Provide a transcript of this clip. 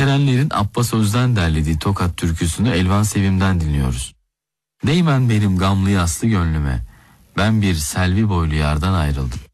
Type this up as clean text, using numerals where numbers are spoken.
Erenler'in Abbas Özden derlediği Tokat türküsünü Elvan Sevim'den dinliyoruz. Değmen benim gamlı yaslı gönlüme, ben bir selvi boylu yardan ayrıldım.